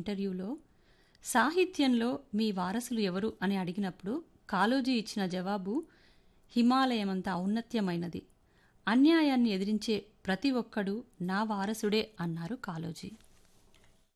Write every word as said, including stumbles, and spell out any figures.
ఇంటర్వ్యూలో సాహిత్యంలో మీ వారసులు ఎవరు అని అడిగినప్పుడు కాళోజీ ఇచ్చిన జవాబు హిమాలయమంత ఔన్నత్యమైనది, అన్యాయాన్ని ఎదిరించే ప్రతి ఒక్కడూ నా వారసుడే అన్నారు కాళోజీ.